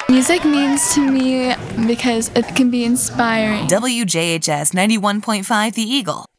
Music means to me because it can be inspiring. WJHS 91.5 The Eagle.